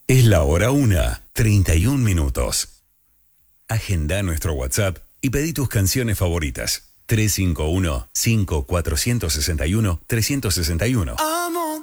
Es la hora 1:31. Agenda nuestro WhatsApp y pedí tus canciones favoritas. 351-5461-361.